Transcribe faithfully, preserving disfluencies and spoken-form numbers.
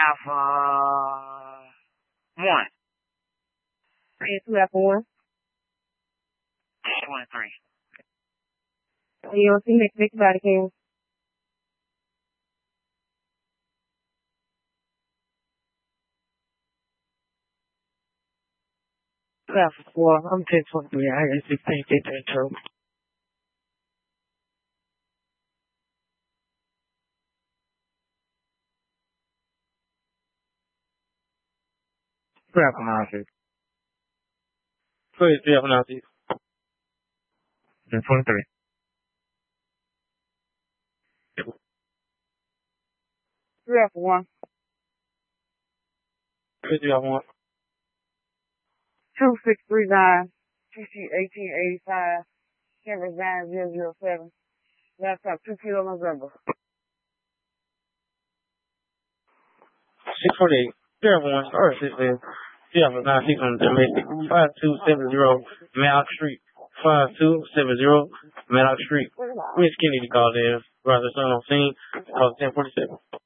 Alpha one. three two Alpha one. twenty-three. You don't see next big body cam. Alpha four, I'm ten twenty-three. I got sixteen fifteen two. Alpha nine six. Please, Alpha nine six. ten twenty-three. three Alpha one. Please, Alpha one. two six three nine. T C eighteen eighty-five. Camera nine zero zero seven. Laptop two kilo November. six forty-eight. Alpha one. Or six seven. Alpha nine six on domestic. five two seven zero Maddox Street. five two seven zero Maddox Street. Miss Kennedy called in. Rather son on scene. Call ten forty-seven.